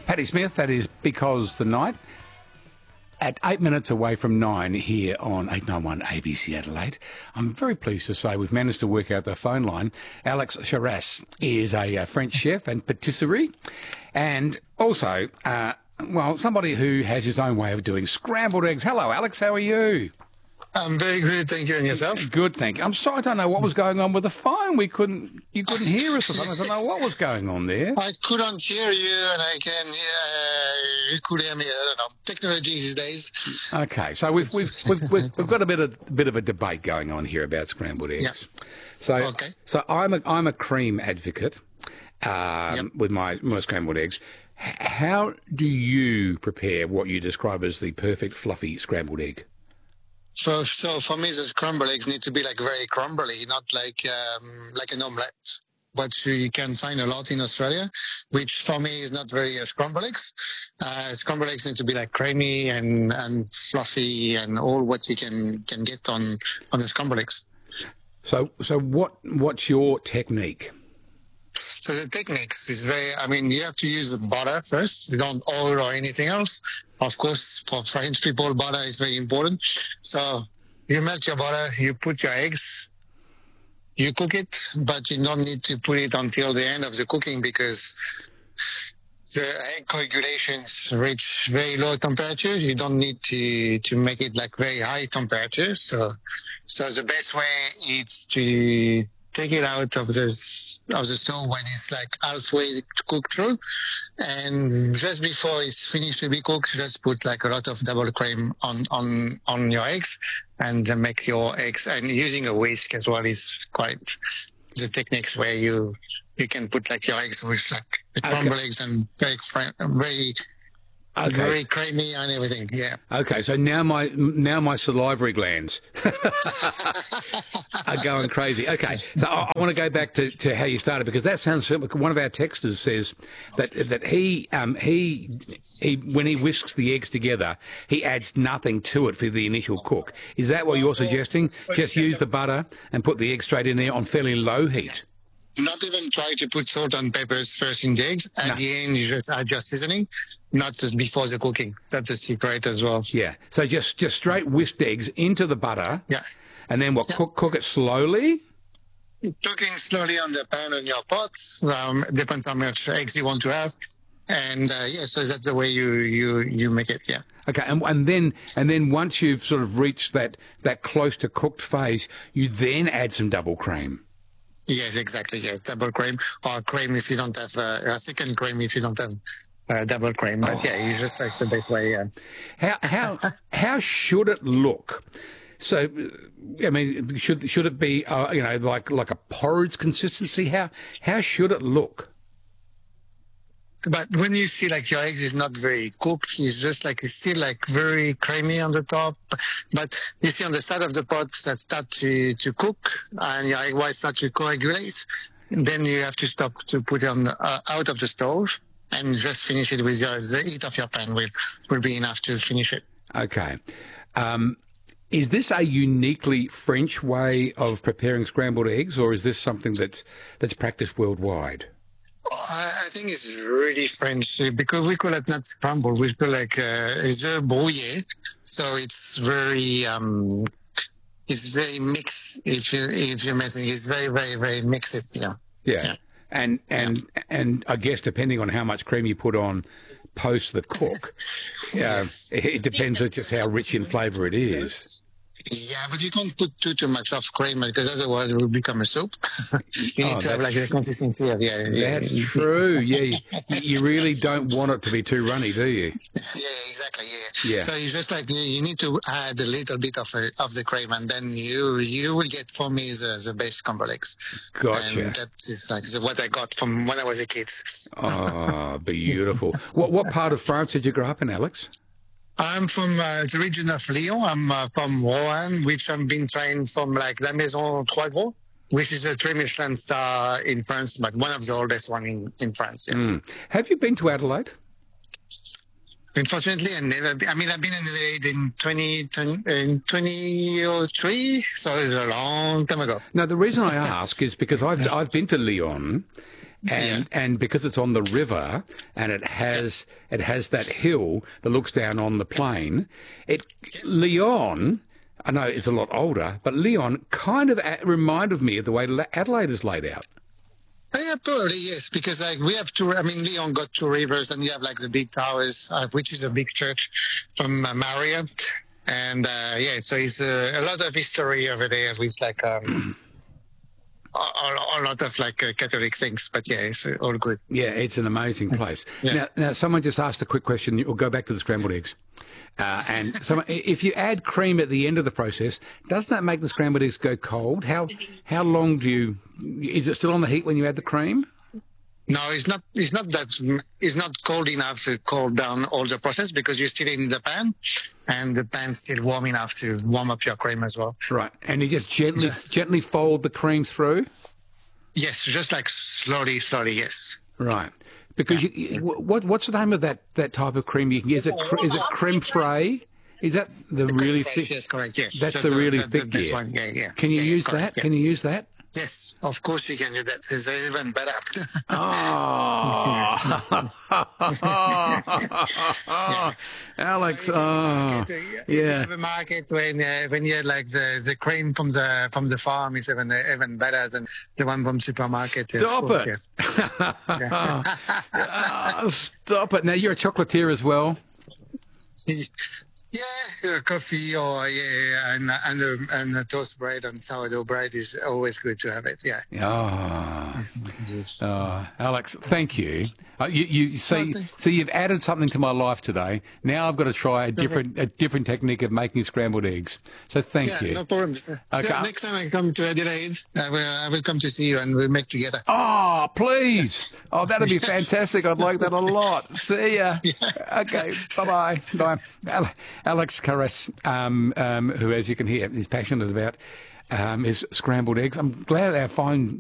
Paddy Smith, that is Because the Night. At 8 minutes away from 9 here on 891 ABC Adelaide, I'm very pleased to say we've managed to work out the phone line. Alex Charras is a French chef and patisserie, and also, somebody who has his own way of doing scrambled eggs. Hello, Alex, how are you? I'm very good, thank you. And yourself? Good, thank you. I'm sorry, I don't know what was going on with the phone. You couldn't hear us or something. I don't know what was going on there. I couldn't hear you, and I can you could hear me. I don't know. Technology these days. Okay, so we've got a bit of a debate going on here about scrambled eggs. Yeah. So I'm a cream advocate with my scrambled eggs. How do you prepare what you describe as the perfect fluffy scrambled egg? So for me, the scrambled eggs need to be like very crumbly, not like an omelette. But you can find a lot in Australia, which for me is not very scrambled eggs. Scrambled eggs need to be like creamy and fluffy and all what you can get on the scrambled eggs. So what's your technique? So the techniques is you have to use the butter first. You don't oil or anything else. Of course, for French people, butter is very important. So you melt your butter, you put your eggs, you cook it, but you don't need to put it until the end of the cooking because the egg coagulations reach very low temperatures. You don't need to make it like very high temperatures. So the best way is to take it out of the stove when it's like halfway cooked through, and just before it's finished to be cooked, just put like a lot of double cream on your eggs and make your eggs. And using a whisk as well is quite the techniques where you can put like your eggs with like the crumbled eggs and very creamy and everything, yeah. Okay, so now my salivary glands are going crazy. Okay, so I want to go back to how you started, because that sounds like one of our texters says that he when he whisks the eggs together, he adds nothing to it for the initial cook. Is that what you're suggesting? Just use the butter and put the egg straight in there on fairly low heat? Not even try to put salt and peppers first in the eggs. At the end, you just add your seasoning. Not just before the cooking. That's a secret as well. Yeah. So just straight whisked eggs into the butter. Yeah. And then cook it slowly? Cooking slowly on the pan in your pots. Depends how much eggs you want to have. And so that's the way you make it, yeah. Okay, and then once you've sort of reached that close to cooked phase, you then add some double cream. Yes, exactly, yes. Double cream, or cream if you don't have a second cream if you don't have double cream, but you just like the best way. How should it look? So, I mean, should it be like a porridge consistency? How should it look? But when you see like your eggs is not very cooked, it's just like it's still like very creamy on the top. But you see on the side of the pots that start to cook and your egg whites start to coagulate, then you have to stop to put it on out of the stove. And just finish it with the heat of your pan will be enough to finish it. Okay. Is this a uniquely French way of preparing scrambled eggs, or is this something that's practiced worldwide? I think it's really French because we call it not scrambled. We call it it's brouillé. So it's very mixed. If you're messing, it's very very very mixed. Yeah. And I guess depending on how much cream you put on post the cook, it depends on just how rich in flavour it is. Yeah, but you can't put too much of cream because otherwise it will become a soup. You need to have like the consistency of That's true. Yeah, you really don't want it to be too runny, do you? Yeah, exactly. Yeah. So you just like you need to add a little bit of the cream, and then you will get for me the best scrambled eggs. Gotcha. And that is like what I got from when I was a kid. Oh, beautiful. What part of France did you grow up in, Alex? I'm from the region of Lyon. I'm from Roanne, which I've been trained from like La Maison Trois Gros, which is a 3 Michelin star in France, but one of the oldest one in France. Yeah. Mm. Have you been to Adelaide? Unfortunately, I never. I've been in Adelaide in 2003, so it's a long time ago. No, the reason I ask is because I've been to Lyon. and because it's on the river and it has that hill that looks down on the plain, Leon. I know it's a lot older, but Leon kind of reminded me of the way Adelaide is laid out. Yeah, probably, yes, because like we have two, I mean, Leon got two rivers and you have like the big towers, which is a big church from Maria. And so it's a lot of history over there with like a lot of like Catholic things, but yeah, it's all good. Yeah, it's an amazing place. Yeah. Now, someone just asked a quick question. We'll go back to the scrambled eggs. And if you add cream at the end of the process, doesn't that make the scrambled eggs go cold? How long is it still on the heat when you add the cream? No, it's not that, it's not cold enough to cool down all the process because you're still in the pan and the pan's still warm enough to warm up your cream as well. Right. And you just gently fold the cream through? Yes, just like slowly, yes. Right. Because what's the name of that type of cream you can get? Is it creme fraiche? Is that the really thick? Yes, correct. Yes, that's the really thick this one. Yeah. Can you use correct, that? Yeah. Can you use that? Yes, of course you can do that. It's even better. Alex. You have a market when you like the cream from the farm is even better than the one from supermarket. Stop it! Stop it! Now you're a chocolatier as well. Yeah, coffee or and a toast bread and sourdough bread is always good to have it. Yeah. Alex, thank you. So you've added something to my life today. Now I've got to try a different technique of making scrambled eggs. So thank you. Yeah, no problem. Okay. Yeah, next time I come to Adelaide, I will come to see you and we'll make together. Oh, please. Oh, that'd be fantastic. I'd like that a lot. See ya. Yeah. Okay. Bye-bye. Bye. Alex Carress, who, as you can hear, is passionate about his scrambled eggs. I'm glad our phone